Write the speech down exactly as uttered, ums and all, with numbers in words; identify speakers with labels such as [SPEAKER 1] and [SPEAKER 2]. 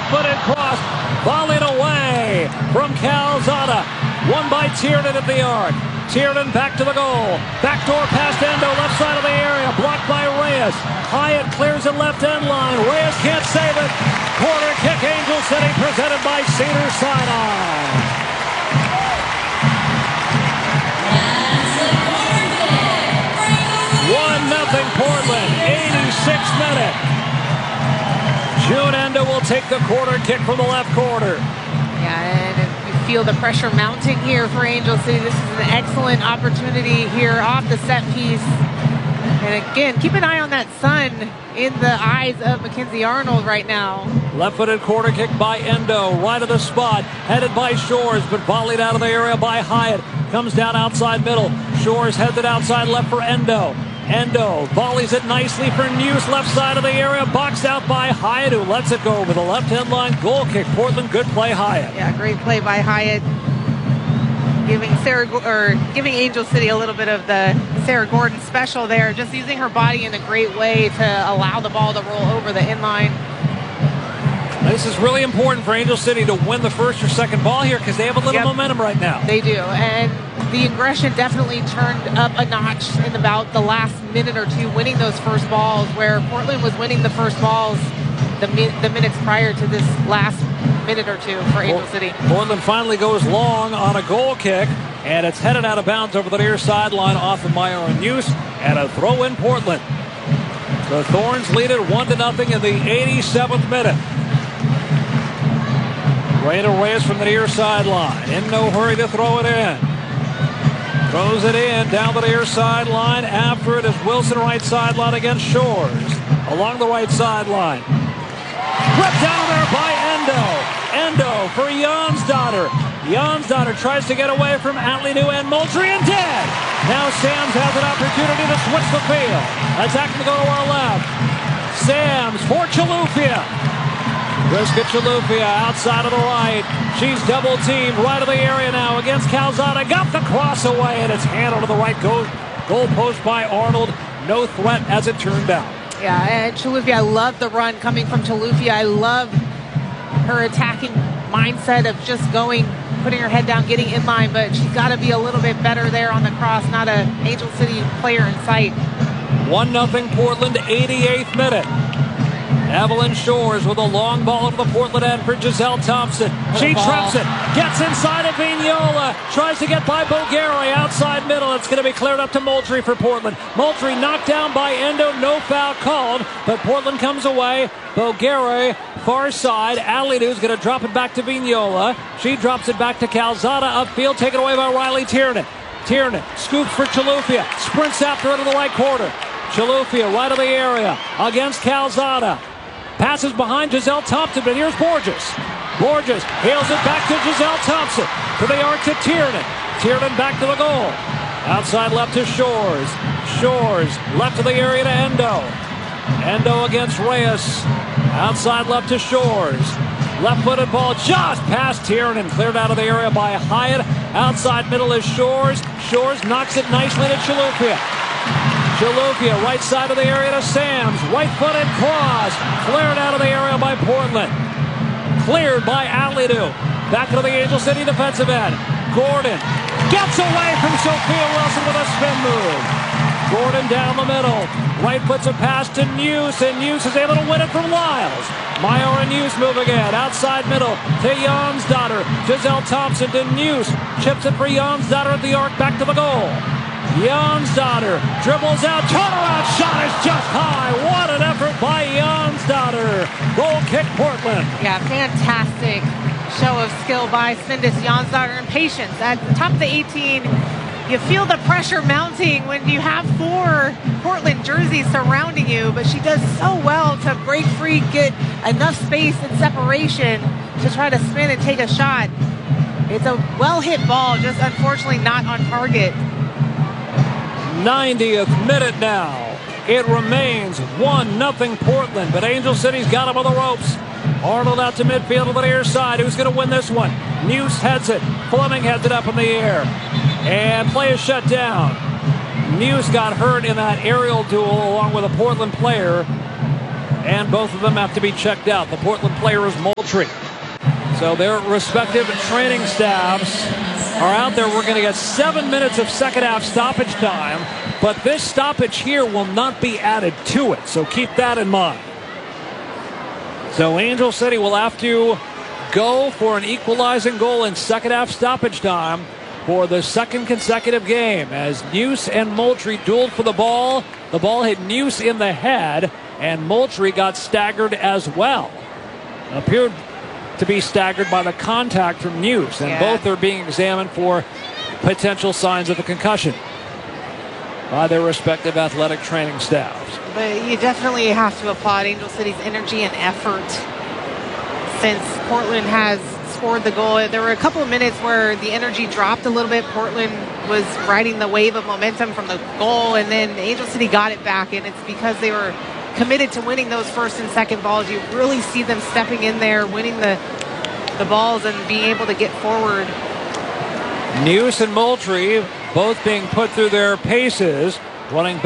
[SPEAKER 1] left-footed cross, volleyed away from Calzada. Won by Tiernan at the arc. Tiernan back to the goal. Backdoor past Endo, left side of the area. Blocked by Reyes. Hyatt clears the left end line. Reyes can't save it. Corner kick, Angel City, presented by Cedars-Sinai. one nothing Portland, eighty-sixth minute. June Endo will take the corner kick from the left corner.
[SPEAKER 2] Yeah, and you feel the pressure mounting here for Angel City. This is an excellent opportunity here off the set piece. And again, keep an eye on that sun in the eyes of Mackenzie Arnold right now.
[SPEAKER 1] Left-footed corner kick by Endo, right of the spot, headed by Shores, but volleyed out of the area by Hyatt. Comes down outside middle. Shores heads it outside left for Endo. Endo volleys it nicely for News, left side of the area, boxed out by Hyatt, who lets it go over the left-hand line. Goal kick, Portland, good play, Hyatt.
[SPEAKER 2] Yeah, great play by Hyatt. Giving Sarah, or giving Angel City a little bit of the Sarah Gordon special there, just using her body in a great way to allow the ball to roll over the inline.
[SPEAKER 1] This is really important for Angel City to win the first or second ball here because they have a little yep. momentum right now.
[SPEAKER 2] They do, and the aggression definitely turned up a notch in about the last minute or two, winning those first balls, where Portland was winning the first balls the, mi the minutes prior to this last minute or two for Angel City.
[SPEAKER 1] Portland finally goes long on a goal kick, and it's headed out of bounds over the near sideline off of Myron Hughes, and a throw in Portland. The Thorns lead it one to nothing in the eighty-seventh minute. Reyna Reyes from the near sideline. In no hurry to throw it in. Throws it in down the near sideline. After it is Wilson, right sideline against Shores. Along the right sideline. Ripped down there by Endo. Endo for Jonsdottir. Jonsdottir tries to get away from Atlee and Moultrie and did. Now Sams has an opportunity to switch the field. Attacking to go to our left. Sams for Chilufya. Brisket Chilufya outside of the right. She's double teamed right of the area now against Calzada. Got the cross away, and it's handled to the right goal, goal post by Arnold. No threat as it turned out.
[SPEAKER 2] Yeah, and Chilufya, I love the run coming from Chilufya. I love her attacking mindset of just going, putting her head down, getting in line, but she's got to be a little bit better there on the cross. Not an Angel City player in sight.
[SPEAKER 1] one nothing Portland, eighty-eighth minute. Evelyn Shores with a long ball into the Portland end for Giselle Thompson. She traps it, gets inside of Vignola, tries to get by Bulgari outside middle. It's going to be cleared up to Moultrie for Portland. Moultrie knocked down by Endo, no foul called, but Portland comes away. Bulgari far side. Atlee is going to drop it back to Vignola. She drops it back to Calzada upfield, taken away by Riley Tiernan. Tiernan scoops for Chilufya, sprints after it in the right corner. Chilufya right of the area against Calzada. Passes behind Giselle Thompson, but here's Borges. Borges hails it back to Giselle Thompson. To the arc to Tiernan. Tiernan back to the goal. Outside left to Shores. Shores left to the area to Endo. Endo against Reyes. Outside left to Shores. Left-footed ball just past Tiernan. Cleared out of the area by Hyatt. Outside middle is Shores. Shores knocks it nicely to Chilufya. Chilufya, right side of the area to Sams. Right-footed cross. Cleared out of the area by Portland. Cleared by Atlee. Back to the Angel City defensive end. Gordon gets away from Sophia Wilson with a spin move. Gordon down the middle. Right puts a pass to News, and News is able to win it from Lyles. Myra News move again. Outside middle to Jonsdottir. Giselle Thompson to News. Chips it for Jonsdottir at the arc. Back to the goal. Jonsdottir dribbles out, turnaround shot is just high. What an effort by Jonsdottir. Goal kick Portland.
[SPEAKER 2] Yeah, fantastic show of skill by Svindis Jonsdottir and patience. At the top of the eighteen, you feel the pressure mounting when you have four Portland jerseys surrounding you, but she does so well to break free, get enough space and separation to try to spin and take a shot. It's a well-hit ball, just unfortunately not on target.
[SPEAKER 1] ninetieth minute now. It remains one nothing Portland, but Angel City's got him on the ropes. Arnold out to midfield to the near side. Who's going to win this one? News heads it. Fleming heads it up in the air. And play is shut down. News got hurt in that aerial duel along with a Portland player. and both of them have to be checked out. The Portland player is Moultrie. So their respective training staffs are out there. We're going to get seven minutes of second half stoppage time, but this stoppage here will not be added to it, so keep that in mind. So Angel City will have to go for an equalizing goal in second half stoppage time for the second consecutive game as Neuse and Moultrie dueled for the ball. The ball hit Neuse in the head, and Moultrie got staggered as well. Appeared to be staggered by the contact from Neuse, and
[SPEAKER 2] yeah.
[SPEAKER 1] both are being examined for potential signs of a concussion by their respective athletic training staffs.
[SPEAKER 2] But you definitely have to applaud Angel City's energy and effort since Portland has scored the goal. There were a couple of minutes where the energy dropped a little bit. Portland was riding the wave of momentum from the goal, and then Angel City got it back, and it's because they were committed to winning those first and second balls. You really see them stepping in there, winning the the balls and being able to get forward.
[SPEAKER 1] Neuse and Moultrie both being put through their paces, running back.